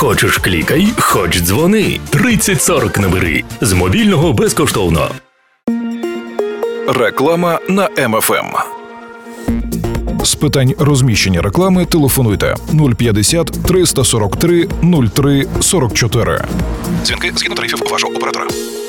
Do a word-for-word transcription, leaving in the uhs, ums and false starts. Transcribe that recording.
Хочеш клікай, хоч дзвони. тридцять сорок набери. З мобільного безкоштовно. Реклама на Ем Еф Ем. З питань розміщення реклами телефонуйте нуль п'ятдесят триста сорок три нуль три сорок чотири. Дзвінки згідно тарифів вашого оператора.